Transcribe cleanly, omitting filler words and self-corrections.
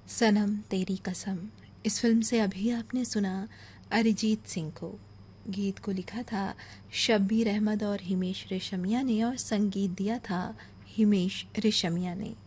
सनम तेरी कसम। इस फिल्म से अभी आपने सुना अरिजीत सिंह को। गीत को लिखा था शब्बीर अहमद और हिमेश रेशमिया ने और संगीत दिया था हिमेश रेशमिया ने।